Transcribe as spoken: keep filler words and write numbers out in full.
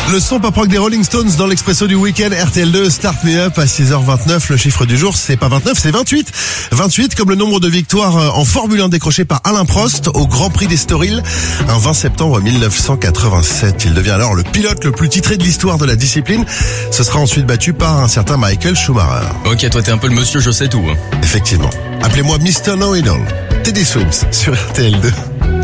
Le son pop rock des Rolling Stones dans l'expresso du week-end. R T L deux, Start Me Up à six heures vingt-neuf. Le chiffre du jour, c'est pas vingt-neuf, c'est vingt-huit. vingt-huit comme le nombre de victoires en Formule un décrochées par Alain Prost au Grand Prix d'Estoril, un vingt septembre mille neuf cent quatre-vingt-sept. Il devient alors le pilote le plus titré de l'histoire de la discipline. Ce sera ensuite battu par un certain Michael Schumacher. Ok, toi t'es un peu le monsieur, je sais tout. Effectivement. Appelez-moi mister Know-It-All. Teddy Swims sur R T L deux.